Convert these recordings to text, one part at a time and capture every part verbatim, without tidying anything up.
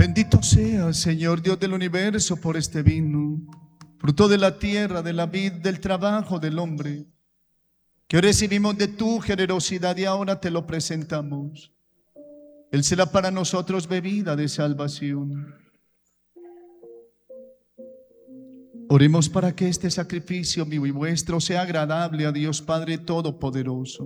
Bendito seas, Señor Dios del universo, por este vino, fruto de la tierra, de la vid, del trabajo del hombre, que recibimos de tu generosidad y ahora te lo presentamos. Él será para nosotros bebida de salvación. Oremos para que este sacrificio mío y vuestro sea agradable a Dios Padre Todopoderoso.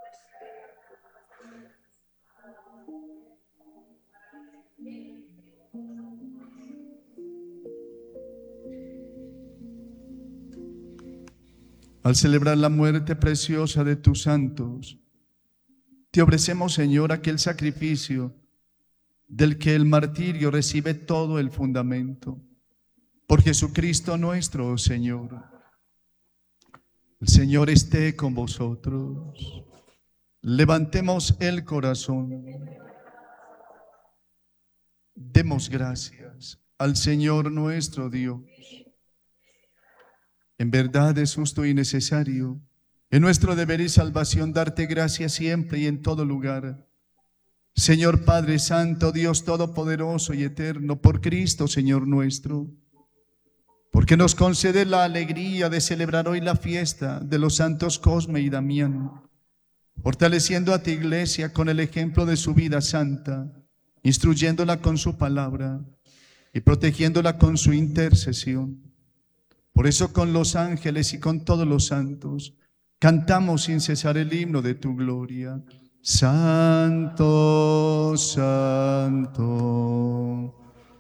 Al celebrar la muerte preciosa de tus santos, te ofrecemos, Señor, aquel sacrificio del que el martirio recibe todo el fundamento. Por Jesucristo nuestro Señor. El Señor esté con vosotros. Levantemos el corazón. Demos gracias al Señor nuestro Dios. En verdad es justo y necesario, en nuestro deber y salvación, darte gracias siempre y en todo lugar. Señor Padre Santo, Dios Todopoderoso y Eterno, por Cristo, Señor nuestro, porque nos concede la alegría de celebrar hoy la fiesta de los santos Cosme y Damián, fortaleciendo a tu iglesia con el ejemplo de su vida santa, instruyéndola con su palabra y protegiéndola con su intercesión. Por eso con los ángeles y con todos los santos cantamos sin cesar el himno de tu gloria. Santo, santo,